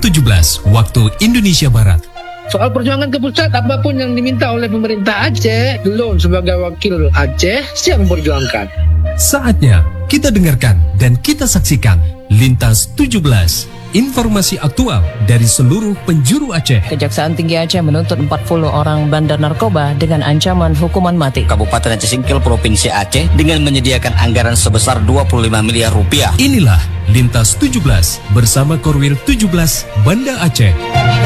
17 waktu Indonesia Barat. Soal perjuangan ke pusat, apapun yang diminta oleh pemerintah Aceh, Delon sebagai wakil Aceh siap memperjuangkan. Saatnya kita dengarkan dan kita saksikan Lintas 17. Informasi aktual dari seluruh penjuru Aceh. Kejaksaan Tinggi Aceh menuntut 40 orang bandar narkoba dengan ancaman hukuman mati. Kabupaten Aceh Singkil Provinsi Aceh dengan menyediakan anggaran sebesar 25 miliar rupiah. Inilah Lintas 17 bersama Korwil 17 Banda Aceh.